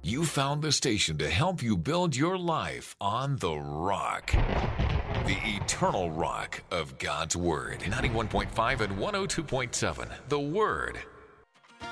You found the station to help you build your life on the rock. The eternal rock of God's Word. 91.5 and 102.7. The Word.